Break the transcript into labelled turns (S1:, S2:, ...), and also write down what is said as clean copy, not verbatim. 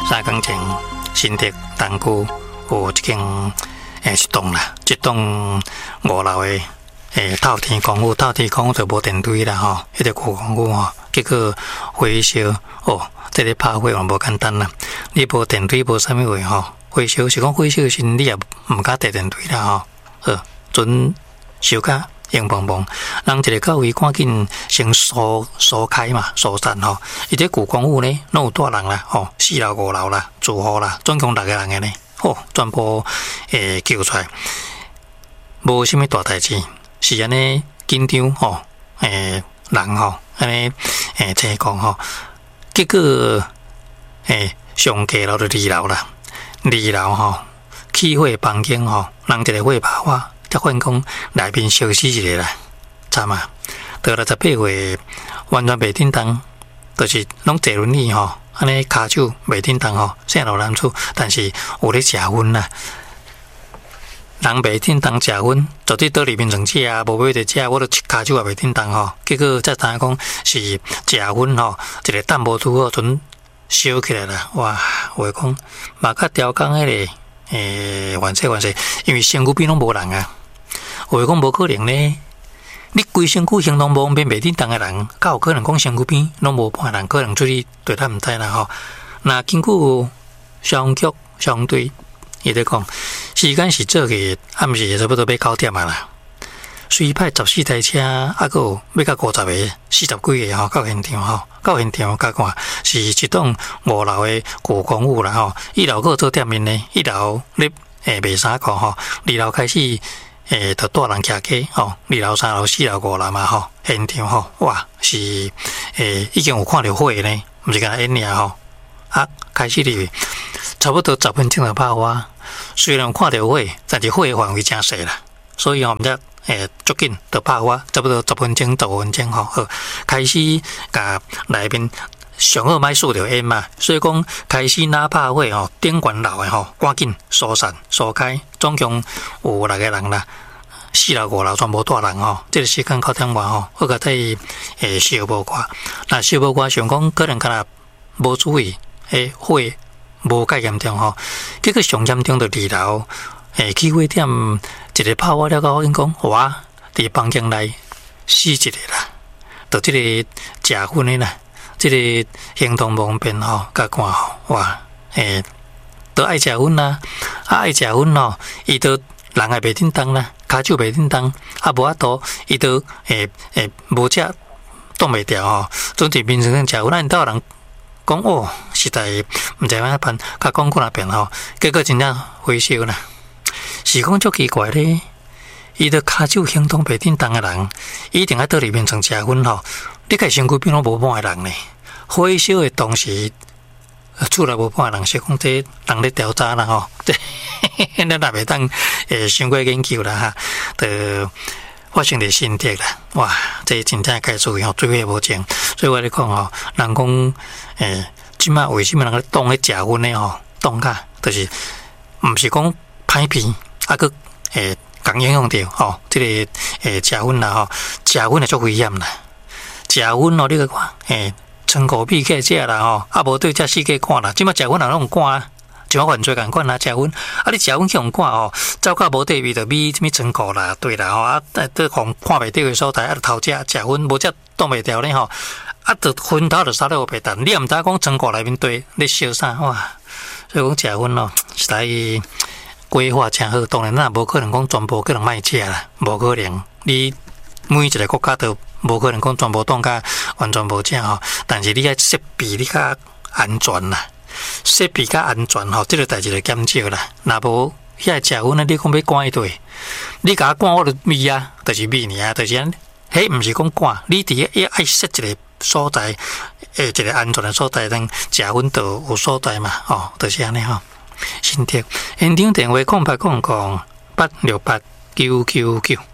S1: 3工前，新竹东区有一间一栋啦，一栋5楼的透天公寓，透天公寓就无电梯啦吼，迄个旧公寓吼，结果火烧哦，这个拍火也无简单啦，你无电梯无啥物话吼，火烧是讲火烧时你也毋敢坐电梯啦吼，准烧甲硬邦邦，人一个到位赶紧先疏开嘛，疏散吼。伊这旧公寓呢，拢有大人啦，吼，4楼5楼啦，住户啦，总共6个人的呢，吼，全部救出来，无啥物大代志，是安尼紧张吼，人吼，安尼情况吼，结果上架楼就2楼啦，2楼吼起火房间吼，人一个火爆发。才发现讲内面烧死一个啦，惨啊！到了18岁，完全袂振动，就是拢坐轮椅吼，安尼骹手袂振动吼，生老难处，但是有咧食薰啦。人袂振动食薰，绝对倒里面成食啊，无买着食，我都骹手也袂振动吼。结果才知影讲是食薰吼，一个淡薄拄好，阵烧起来啦。哇！话讲嘛较雕工迄个原世，因为身躯边拢无人啊。话讲无可能呢，你规身躯行动无方便袂振动的人，较有可能讲身躯边拢无半人，可能出去对他毋知啦吼。那根据消局相对，伊咧讲时间是做嘅，暗时差不多要9点啊啦。随派14台车，还佫要到50个、40几个吼，到现场吼，到现场甲看是一栋5楼的旧公寓啦吼。1楼佫做店面呢，1楼咧卖衫裤吼，2楼开始。就大人徛街吼，2楼、3楼、4楼、5楼嘛吼，现场吼，哇是已经有看到火呢，毋是干那演尔吼，啊开始哩，差不多10分钟就爆发。虽然有看到火，但是火的范围真细啦，所以我们才足紧就爆发，差不多10分钟、15分钟吼，好开始甲内面。上好莫输着烟嘛，所以讲开始哪拍火吼，顶悬楼的吼，赶紧疏散疏开，总共有6个人啦，4楼5楼全部大人吼，这个时间9点外吼，我甲在消防官，那消防官想讲可能敢若无注意，火无介严重吼，结果上严重就2楼，起火点一个爆发了到，我因讲哇，伫房间内死一个啦，就这个食薰的啦。这个行动方便吼，甲看吼，哇，都爱食薰啦，爱食薰吼，伊都人也袂振动啦，骹手袂振动，无法度，伊都无食挡袂掉吼，总是面上食薰，咱倒人讲哦，实在毋知安怎办，甲讲过那边吼，结果真正火烧啦，是讲足奇怪咧，伊都骹手行动袂振动的人，一定爱倒里面床食薰吼。你家身躯边拢无半个人呢，火烧的当时，厝内无半个人，是讲这人咧调查啦吼，这咱也袂当伤过研究啦哈，就发生伫新竹啦，哇，这真正该注意吼，水火无情，所以我咧讲吼，人讲即摆为什么人咧当咧食薰呢吼，当甲就是毋是讲歹片，啊个共影响着吼，这个食薰啦吼，食薰也足危险啦。食薰哦，你去看，川口米起来食啦吼，啊无对遮世界看啦，即摆食薰人拢管啊，像犯罪共款啦，食薰，啊你食薰去互管吼，走到无地位就米什么川口啦，对啦吼，啊都互看袂到的所在，啊就偷食薰，无则挡袂掉呢吼，啊就薰头就撒咧黑白蛋，你也毋知讲川口内面对咧烧啥哇，所以讲食薰哦，实在规划真好，当然咱无可能讲全部个人卖食啦，无可能，你每一个国家都。无可能讲全部当甲完全无正吼，但是你爱设备你较安全啦，设备较安全吼，这个代志就减少啦。若无遐食薰呢，你讲要关伊对，你甲我关我就咪啊，就是咪尔啊，就是安，迄毋是讲关，你伫要爱设一个所在，一个安全的所在，等食薰就有所在嘛，哦，就是安尼吼。新竹现场电话0800-868-999。